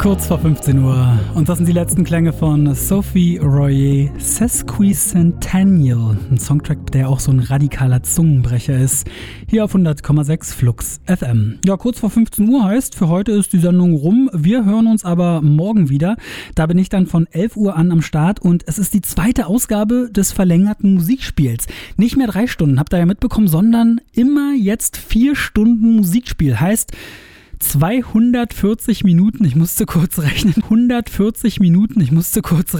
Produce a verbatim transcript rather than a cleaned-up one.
Kurz vor fünfzehn Uhr. Und das sind die letzten Klänge von Sophie Royer, Sesquicentennial. Ein Songtrack, der auch so ein radikaler Zungenbrecher ist. Hier auf hundert Komma sechs Flux F M. Ja, kurz vor fünfzehn Uhr heißt, für heute ist die Sendung rum. Wir hören uns aber morgen wieder. Da bin ich dann von elf Uhr an am Start und es ist die zweite Ausgabe des verlängerten Musikspiels. Nicht mehr drei Stunden, habt ihr ja mitbekommen, sondern immer jetzt vier Stunden Musikspiel. Heißt, zweihundertvierzig Minuten, ich musste kurz rechnen, hundertvierzig Minuten, ich musste kurz rechnen.